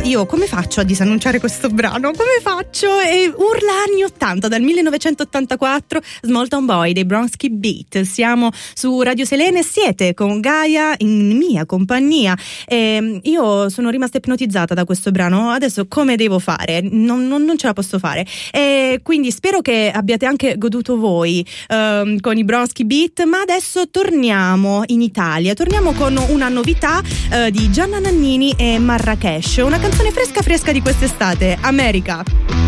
io come faccio a disannunciare questo brano? Come faccio? E urla anni 80, dal 1984, Small Town Boy dei Bronski Beat. Siamo su Radio Selene, siete con Gaia in mia compagnia. Io sono rimasta ipnotizzata da questo brano, adesso come devo fare? Non ce la posso fare. E quindi spero che abbiate anche goduto voi con i Bronski Beat, ma adesso torniamo in Italia, torniamo con una novità di Gianna Nannini e Marrakesh, una canzone fresca di quest'estate, America.